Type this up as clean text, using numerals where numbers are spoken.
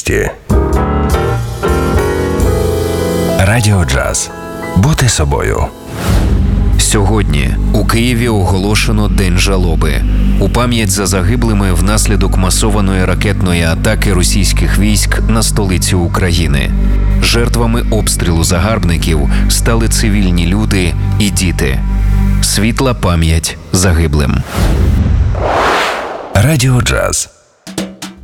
творчості. Радіо Джаз. Бути собою. Сьогодні у Києві оголошено День жалоби. У пам'ять за загиблими внаслідок масованої ракетної атаки російських військ на столицю України. Жертвами обстрілу загарбників стали цивільні люди і діти. Світла пам'ять загиблим. Радіо Джаз.